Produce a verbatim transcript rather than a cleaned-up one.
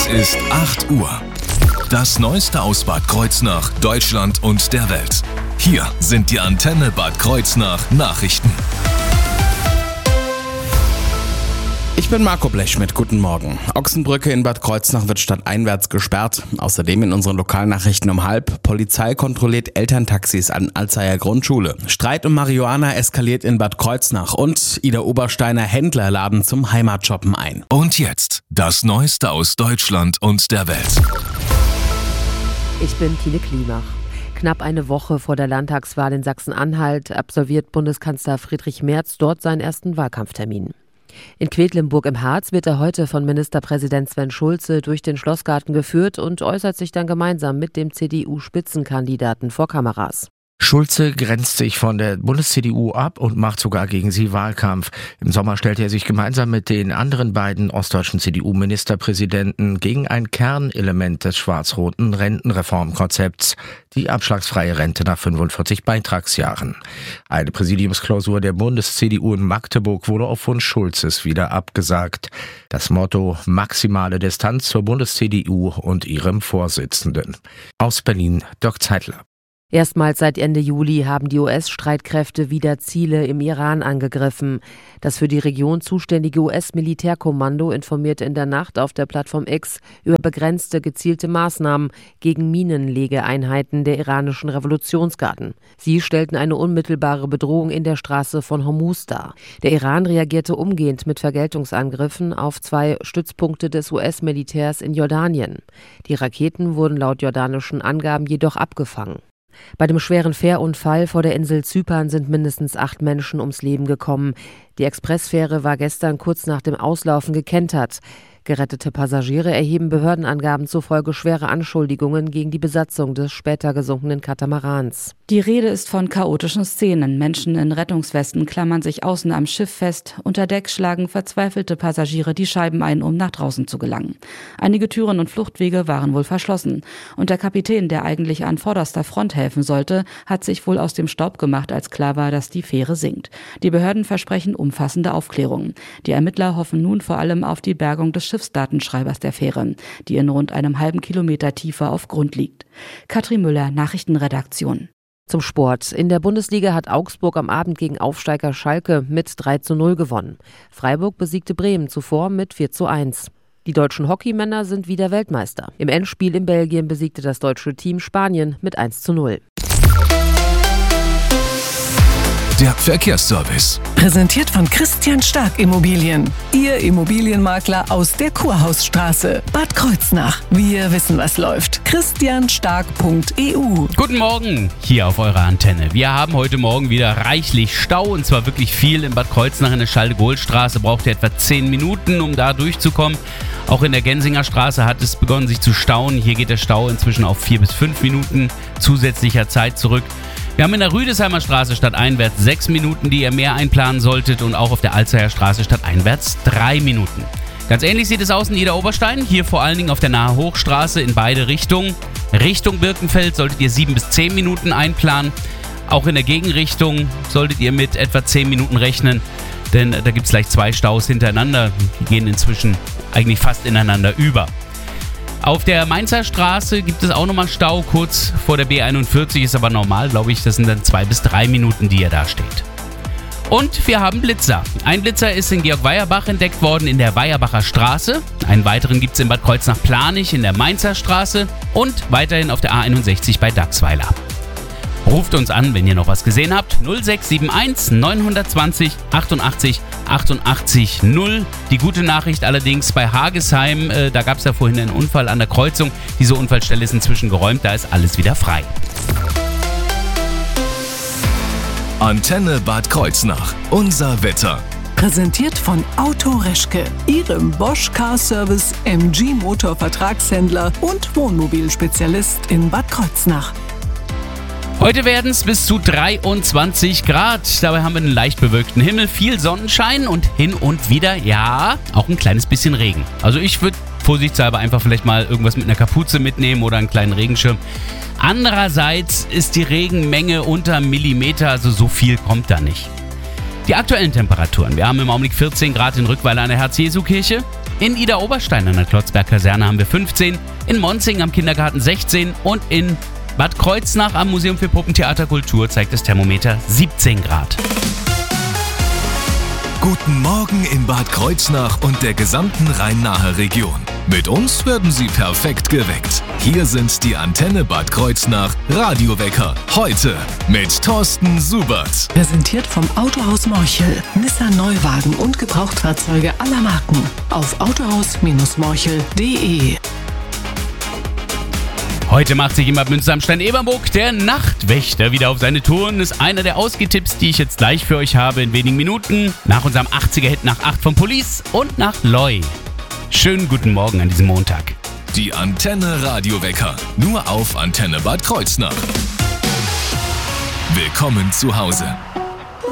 Es ist acht Uhr. Das Neueste aus Bad Kreuznach, Deutschland und der Welt. Hier sind die Antenne Bad Kreuznach Nachrichten. Ich bin Marco Blechschmidt, guten Morgen. Ochsenbrücke in Bad Kreuznach wird stadteinwärts gesperrt. Außerdem in unseren Lokalnachrichten um halb. Polizei kontrolliert Elterntaxis an Alzeyer Grundschule. Streit um Marihuana eskaliert in Bad Kreuznach. Und Ida Obersteiner Händler laden zum Heimatshoppen ein. Und jetzt das Neueste aus Deutschland und der Welt. Ich bin Tine Klimach. Knapp eine Woche vor der Landtagswahl in Sachsen-Anhalt absolviert Bundeskanzler Friedrich Merz dort seinen ersten Wahlkampftermin. In Quedlinburg im Harz wird er heute von Ministerpräsident Sven Schulze durch den Schlossgarten geführt und äußert sich dann gemeinsam mit dem C D U-Spitzenkandidaten vor Kameras. Schulze grenzt sich von der Bundes-C D U ab und macht sogar gegen sie Wahlkampf. Im Sommer stellte er sich gemeinsam mit den anderen beiden ostdeutschen C D U-Ministerpräsidenten gegen ein Kernelement des schwarz-roten Rentenreformkonzepts, die abschlagsfreie Rente nach fünfundvierzig Beitragsjahren. Eine Präsidiumsklausur der Bundes-C D U in Magdeburg wurde auf Wunsch Schulzes wieder abgesagt. Das Motto: maximale Distanz zur Bundes-C D U und ihrem Vorsitzenden. Aus Berlin, Dirk Zeitler. Erstmals seit Ende Juli haben die U S-Streitkräfte wieder Ziele im Iran angegriffen. Das für die Region zuständige U S-Militärkommando informierte in der Nacht auf der Plattform X über begrenzte, gezielte Maßnahmen gegen Minenlegeeinheiten der iranischen Revolutionsgarden. Sie stellten eine unmittelbare Bedrohung in der Straße von Hormuz dar. Der Iran reagierte umgehend mit Vergeltungsangriffen auf zwei Stützpunkte des U S-Militärs in Jordanien. Die Raketen wurden laut jordanischen Angaben jedoch abgefangen. Bei dem schweren Fährunfall vor der Insel Zypern sind mindestens acht Menschen ums Leben gekommen. Die Expressfähre war gestern kurz nach dem Auslaufen gekentert. Gerettete Passagiere erheben Behördenangaben zufolge schwere Anschuldigungen gegen die Besatzung des später gesunkenen Katamarans. Die Rede ist von chaotischen Szenen. Menschen in Rettungswesten klammern sich außen am Schiff fest. Unter Deck schlagen verzweifelte Passagiere die Scheiben ein, um nach draußen zu gelangen. Einige Türen und Fluchtwege waren wohl verschlossen. Und der Kapitän, der eigentlich an vorderster Front helfen sollte, hat sich wohl aus dem Staub gemacht, als klar war, dass die Fähre sinkt. Die Behörden versprechen umfassende Aufklärungen. Die Ermittler hoffen nun vor allem auf die Bergung des Schiffsdatenschreibers der Fähre, die in rund einem halben Kilometer Tiefe auf Grund liegt. Katrin Müller, Nachrichtenredaktion. Zum Sport. In der Bundesliga hat Augsburg am Abend gegen Aufsteiger Schalke mit drei zu null gewonnen. Freiburg besiegte Bremen zuvor mit vier zu eins. Die deutschen Hockeymänner sind wieder Weltmeister. Im Endspiel in Belgien besiegte das deutsche Team Spanien mit eins zu null. Der Verkehrsservice. Präsentiert von Christian Stark Immobilien. Ihr Immobilienmakler aus der Kurhausstraße. Bad Kreuznach. Wir wissen, was läuft. christian stark punkt e u. Guten Morgen hier auf eurer Antenne. Wir haben heute Morgen wieder reichlich Stau und zwar wirklich viel in Bad Kreuznach. In der Schalde-Gohl-Straße braucht ihr etwa zehn Minuten, um da durchzukommen. Auch in der Gensinger Straße hat es begonnen, sich zu stauen. Hier geht der Stau inzwischen auf vier bis fünf Minuten zusätzlicher Zeit zurück. Wir haben in der Rüdesheimer Straße stadteinwärts sechs Minuten, die ihr mehr einplanen solltet, und auch auf der Alzeyer Straße stadteinwärts drei Minuten. Ganz ähnlich sieht es aus in Ida Oberstein, hier vor allen Dingen auf der Nahe Hochstraße in beide Richtungen. Richtung Birkenfeld solltet ihr sieben bis zehn Minuten einplanen. Auch in der Gegenrichtung solltet ihr mit etwa zehn Minuten rechnen, denn da gibt es gleich zwei Staus hintereinander. Die gehen inzwischen eigentlich fast ineinander über. Auf der Mainzer Straße gibt es auch nochmal Stau, kurz vor der B einundvierzig, ist aber normal, glaube ich, das sind dann zwei bis drei Minuten, die ihr da steht. Und wir haben Blitzer. Ein Blitzer ist in Georg-Weierbach entdeckt worden in der Weierbacher Straße. Einen weiteren gibt es in Bad Kreuznach-Planich in der Mainzer Straße und weiterhin auf der A einundsechzig bei Dachsweiler. Ruft uns an, wenn ihr noch was gesehen habt. null sechs sieben eins neun zwei null achtundachtzig achtundachtzig null. Die gute Nachricht allerdings bei Hagesheim, äh, da gab es ja vorhin einen Unfall an der Kreuzung. Diese Unfallstelle ist inzwischen geräumt, da ist alles wieder frei. Antenne Bad Kreuznach. Unser Wetter. Präsentiert von Auto Reschke, Ihrem Bosch Car Service, M G Motor Vertragshändler und Wohnmobilspezialist in Bad Kreuznach. Heute werden es bis zu dreiundzwanzig Grad. Dabei haben wir einen leicht bewölkten Himmel, viel Sonnenschein und hin und wieder, ja, auch ein kleines bisschen Regen. Also ich würde vorsichtshalber einfach vielleicht mal irgendwas mit einer Kapuze mitnehmen oder einen kleinen Regenschirm. Andererseits ist die Regenmenge unter Millimeter, also so viel kommt da nicht. Die aktuellen Temperaturen. Wir haben im Augenblick vierzehn Grad in Rückweiler an der Herz-Jesu-Kirche, In Idar-Oberstein an der Klotzberg-Kaserne haben wir fünfzehn, in Monzing am Kindergarten sechzehn und in Bad Kreuznach am Museum für Puppentheaterkultur zeigt das Thermometer siebzehn Grad. Guten Morgen in Bad Kreuznach und der gesamten Rhein-Nahe Region. Mit uns werden Sie perfekt geweckt. Hier sind die Antenne Bad Kreuznach Radiowecker. Heute mit Thorsten Subert. Präsentiert vom Autohaus Morchel. Nissan Neuwagen und Gebrauchtfahrzeuge aller Marken. Auf autohaus morchel punkt de. Heute macht sich in Bad Münster am Stein-Eberburg der Nachtwächter wieder auf seine Touren. Ist einer der Ausgetipps, die ich jetzt gleich für euch habe in wenigen Minuten. Nach unserem achtziger-Hit nach acht von Police und nach Loi. Schönen guten Morgen an diesem Montag. Die Antenne Radiowecker. Nur auf Antenne Bad Kreuznach. Willkommen zu Hause.